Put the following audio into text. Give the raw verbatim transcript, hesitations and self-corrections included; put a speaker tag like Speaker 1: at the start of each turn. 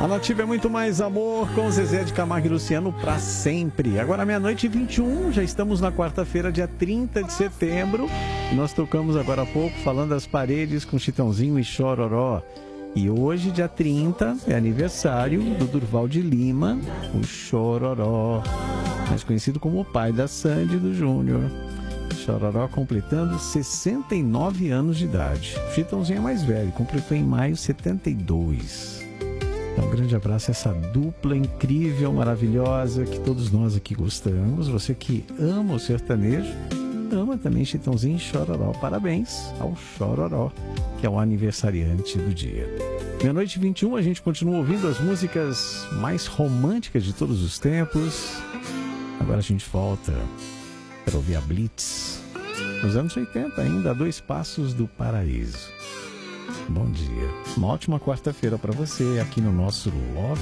Speaker 1: A Nativa é muito mais amor com Zezé de Camargo e Luciano pra sempre. Agora meia-noite e vinte e um, já estamos na quarta-feira, dia trinta de setembro. E nós tocamos agora há pouco falando das paredes com Chitãozinho e Chororó. E hoje, dia trinta, é aniversário do Durval de Lima, o Chororó, mais conhecido como o pai da Sandy e do Júnior. Chororó completando sessenta e nove anos de idade. O Chitãozinho é mais velho, completou em maio setenta e dois. Então, um grande abraço a essa dupla incrível, maravilhosa, que todos nós aqui gostamos. Você que ama o sertanejo, ama também Chitãozinho e Chororó. Parabéns ao Chororó, que é o aniversariante do dia. Meia-noite e vinte e um, a gente continua ouvindo as músicas mais românticas de todos os tempos. Agora a gente volta para ouvir a Blitz, nos anos oitenta ainda, a dois passos do paraíso. Bom dia, uma ótima quarta-feira para você aqui no nosso Love